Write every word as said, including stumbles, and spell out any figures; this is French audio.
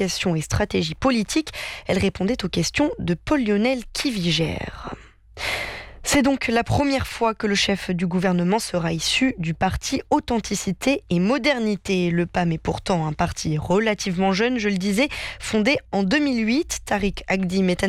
communication et stratégie politique. Elle répondait aux questions de Paul-Lionel Kivigère. C'est donc la première fois que le chef du gouvernement sera issu du parti Authenticité et Modernité. Le P A M est pourtant un parti relativement jeune, je le disais, fondé en deux mille huit. Tariq Agdim est